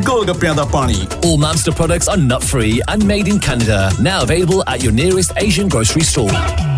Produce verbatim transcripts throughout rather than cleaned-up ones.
golgappiਆਂ ਦਾ ਪਾਣੀ. All Mamster products are nut-free and made in Canada. Now available at your nearest Asian grocery store.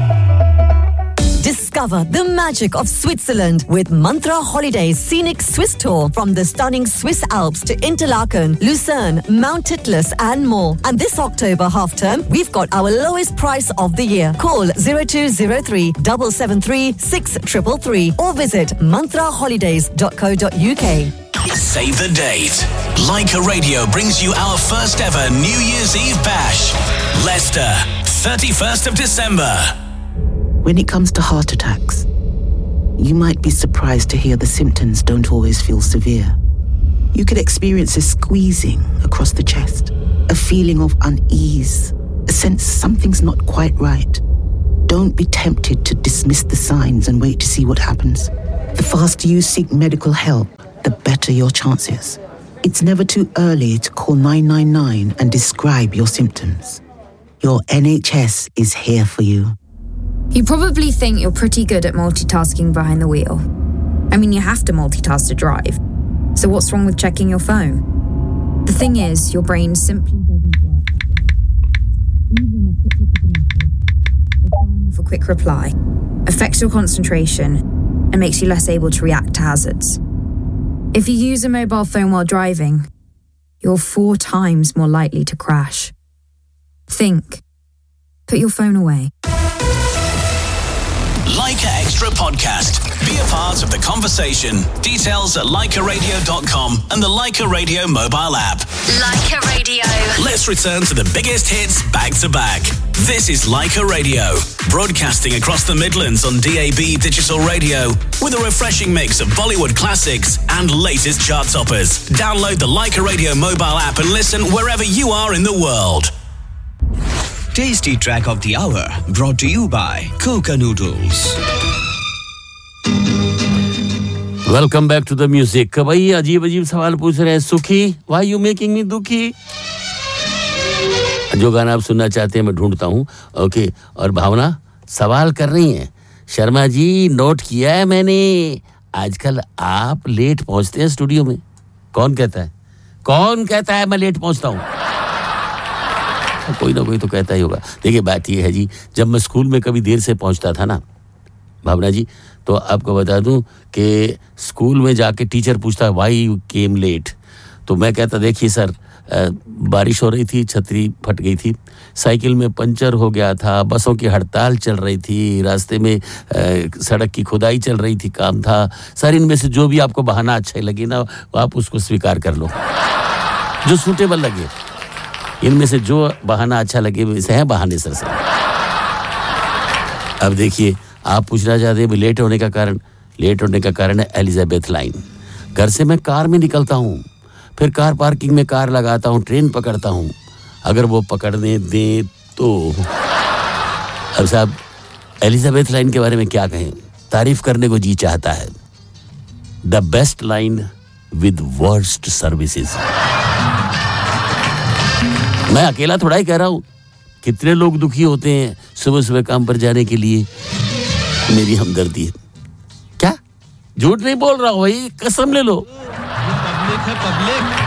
Discover the magic of Switzerland with Mantra Holidays Scenic Swiss Tour from the stunning Swiss Alps to Interlaken, Lucerne, Mount Titlis and more. And this October half term, we've got our lowest price of the year. Call zero two zero three, seven seven three, six three three three or visit mantra holidays dot co dot uk. Save the date. Leica Radio brings you our first ever New Year's Eve bash. Leicester, thirty-first of December. When it comes to heart attacks, you might be surprised to hear the symptoms don't always feel severe. You could experience a squeezing across the chest, a feeling of unease, a sense something's not quite right. Don't be tempted to dismiss the signs and wait to see what happens. The faster you seek medical help, the better your chances. It's never too early to call nine nine nine and describe your symptoms. Your N H S is here for you. You probably think you're pretty good at multitasking behind the wheel. I mean, you have to multitask to drive. So what's wrong with checking your phone? The thing is, your brain simply doesn't work that way. Even a quick look at the message, or firing off a quick reply, affects your concentration and makes you less able to react to hazards. If you use a mobile phone while driving, you're four times more likely to crash. Think. Put your phone away. Leica Extra Podcast. Be a part of the conversation. Details at leica radio dot com and the Leica Radio mobile app. Leica Radio. Let's return to the biggest hits back to back. This is Leica Radio, broadcasting across the Midlands on D A B digital radio with a refreshing mix of Bollywood classics and latest chart toppers. Download the Leica Radio mobile app and listen wherever you are in the world. Tasty Track of the Hour, brought to you by Coca Noodles. Welcome back to the music. भाई अजीब अजीब सवाल पूछ रहे हैं. सुखी, why you making me दुखी? जो गाना आप सुनना चाहते हैं मैं ढूंढता हूँ. ओके. और भावना सवाल कर रही हैं. शर्मा जी नोट किया है मैंने. आजकल आप लेट पहुँचते हैं स्टूडियो में. कौन कहता है? कौन कहता है मैं लेट पहुँचता हूँ? कोई ना कोई तो कहता ही होगा. देखिए बात ये है जी, जब मैं स्कूल में कभी देर से पहुंचता था ना भावना जी, तो आपको बता दूं कि स्कूल में जाके टीचर पूछता व्हाई यू केम लेट, तो मैं कहता देखिए सर बारिश हो रही थी, छतरी फट गई थी, साइकिल में पंचर हो गया था, बसों की हड़ताल चल रही थी, रास्ते में सड़क की खुदाई चल रही थी, काम था. सर इनमें से जो भी आपको बहाना अच्छा लगे ना आप उसको स्वीकार कर लो, जो सूटेबल लगे. इनमें से जो बहाना अच्छा लगे वैसे हैं बहाने सर सर. अब देखिए आप पूछना चाहते हैं लेट होने का कारण. लेट होने का कारण है एलिजाबेथ लाइन. घर से मैं कार में निकलता हूँ, फिर कार पार्किंग में कार लगाता हूँ, ट्रेन पकड़ता हूँ. अगर वो पकड़ने दें तो. अब साहब एलिजाबेथ लाइन के बारे में क्या कहें, तारीफ करने को जी चाहता है. The best line with worst services. मैं अकेला थोड़ा ही कह रहा हूँ, कितने लोग दुखी होते हैं सुबह सुबह काम पर जाने के लिए. मेरी हमदर्दी है. क्या झूठ नहीं बोल रहा हूँ भाई, कसम ले लो. पब्लिक है पब्लिक.